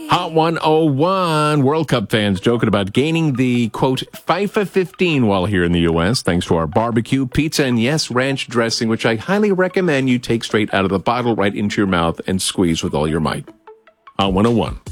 Hot 101 World Cup fans joking about gaining the, quote, FIFA 15 while here in the U.S. thanks to our barbecue, pizza, and yes, ranch dressing, which I highly recommend you take straight out of the bottle right into your mouth and squeeze with all your might. Hot 101.